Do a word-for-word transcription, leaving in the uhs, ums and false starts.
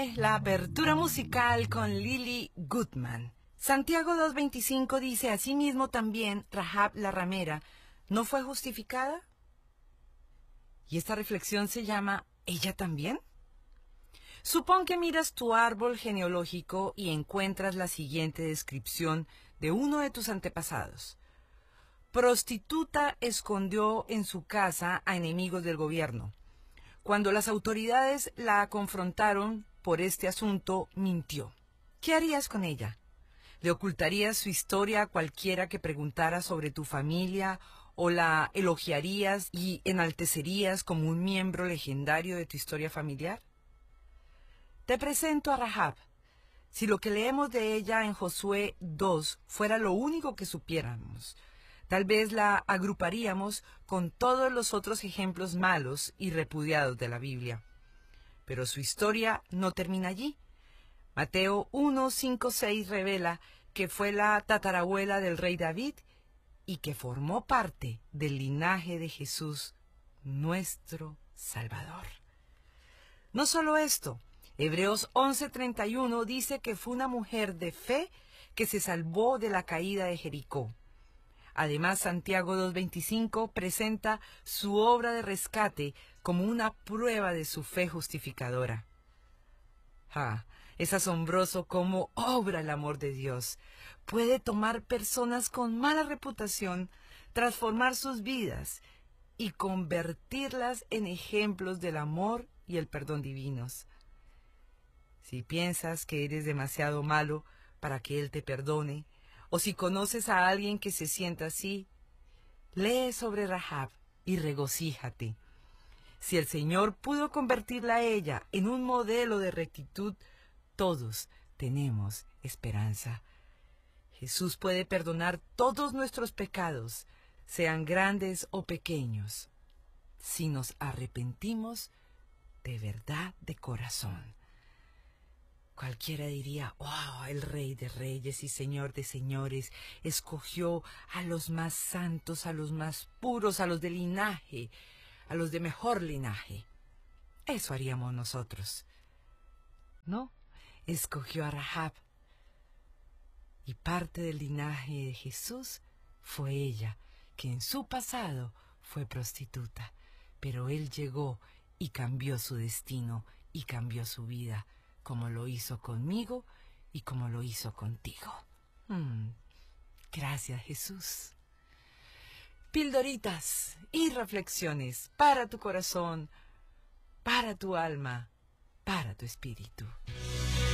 La apertura musical con Lily Goodman. Santiago dos veinticinco dice: asimismo también Rahab la ramera ¿no fue justificada? Y esta reflexión se llama ¿ella también? Supón que miras tu árbol genealógico y encuentras la siguiente descripción de uno de tus antepasados. Prostituta escondió en su casa a enemigos del gobierno. Cuando las autoridades la confrontaron por este asunto, mintió. ¿Qué harías con ella? ¿Le ocultarías su historia a cualquiera que preguntara sobre tu familia o la elogiarías y enaltecerías como un miembro legendario de tu historia familiar? Te presento a Rahab. Si lo que leemos de ella en Josué dos fuera lo único que supiéramos, tal vez la agruparíamos con todos los otros ejemplos malos y repudiados de la Biblia. Pero su historia no termina allí. Mateo uno, cinco, seis revela que fue la tatarabuela del rey David y que formó parte del linaje de Jesús, nuestro Salvador. No solo esto, Hebreos once, treinta y uno dice que fue una mujer de fe que se salvó de la caída de Jericó. Además, Santiago dos veinticinco presenta su obra de rescate como una prueba de su fe justificadora. Ah, es asombroso cómo obra el amor de Dios. Puede tomar personas con mala reputación, transformar sus vidas y convertirlas en ejemplos del amor y el perdón divinos. Si piensas que eres demasiado malo para que Él te perdone, o si conoces a alguien que se sienta así, lee sobre Rahab y regocíjate. Si el Señor pudo convertirla a ella en un modelo de rectitud, todos tenemos esperanza. Jesús puede perdonar todos nuestros pecados, sean grandes o pequeños, si nos arrepentimos de verdad de corazón. Cualquiera diría: wow, el Rey de Reyes y Señor de Señores escogió a los más santos, a los más puros, a los de linaje, a los de mejor linaje. Eso haríamos nosotros. No, escogió a Rahab. Y parte del linaje de Jesús fue ella, que en su pasado fue prostituta. Pero Él llegó y cambió su destino y cambió su vida, como lo hizo conmigo y como lo hizo contigo. Mm, gracias, Jesús. Pildoritas y reflexiones para tu corazón, para tu alma, para tu espíritu.